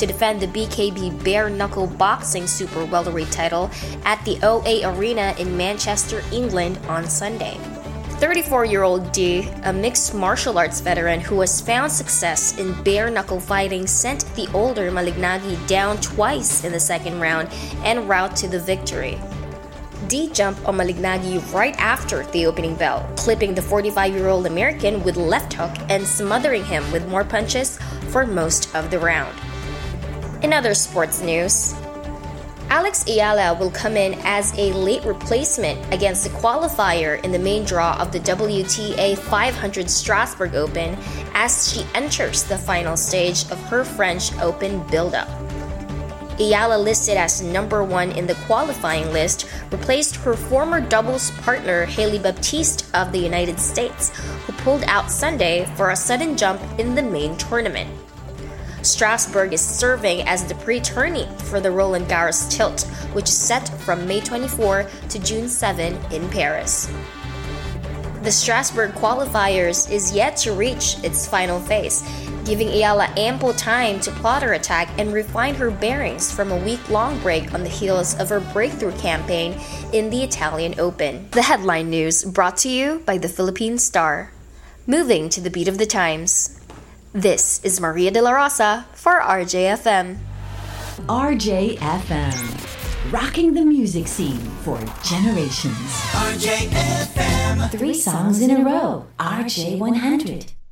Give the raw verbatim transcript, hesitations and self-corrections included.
to defend the B K B Bare Knuckle Boxing Super Welterweight title at the O A Arena in Manchester, England on Sunday. thirty-four-year-old D, a mixed martial arts veteran who has found success in bare-knuckle fighting, sent the older Malignaggi down twice in the second round en route to the victory. D jumped on Malignaggi right after the opening bell, clipping the forty-five-year-old American with left hook and smothering him with more punches for most of the round. In other sports news, Alex Ayala will come in as a late replacement against the qualifier in the main draw of the W T A five hundred Strasbourg Open as she enters the final stage of her French Open build-up. Ayala, listed as number one in the qualifying list, replaced her former doubles partner Hailey Baptiste of the United States, who pulled out Sunday for a sudden jump in the main tournament. Strasbourg is serving as the pre-tourney for the Roland Garros Tilt, which is set from May twenty-fourth to June seventh in Paris. The Strasbourg qualifiers is yet to reach its final phase, giving Ayala ample time to plot her attack and refine her bearings from a week-long break on the heels of her breakthrough campaign in the Italian Open. The headline news brought to you by the Philippine Star. Moving to the beat of the times. This is Maria De La Rosa for R J F M. R J F M, rocking the music scene for generations. R J F M. Three songs in a row, R J one hundred.